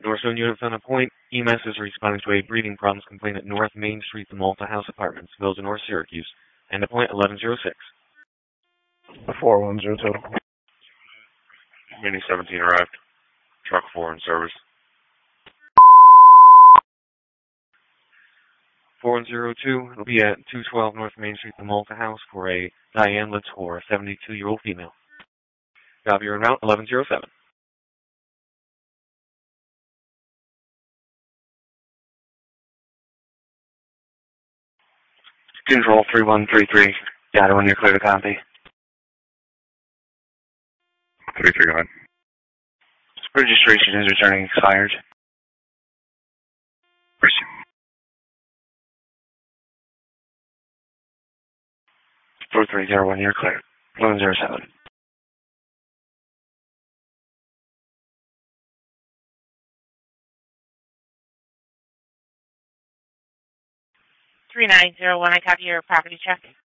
Northzone units on a point. EMS is responding to a breathing problems complaint at North Main Street, the Malta House Apartments, Village of North Syracuse. And a point 1106. 410 total. Mini 17 arrived. Truck 4 in service. 4102, it'll be at 212 North Main Street, the Malta House, for a Diane Latour, a 72-year-old female. Copy your route 1107. Control 3133. Data when you're clear to copy. 33, go ahead. Registration is returning expired. Proceed. 4301, you're clear. 1107. I copy your property check.